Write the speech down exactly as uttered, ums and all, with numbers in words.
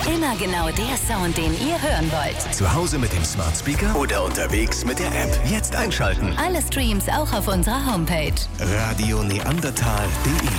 Immer genau der Sound, den ihr hören wollt. Zu Hause mit dem Smart Speaker oder unterwegs mit der App. Jetzt einschalten. Alle Streams auch auf unserer Homepage. radio neandertal punkt de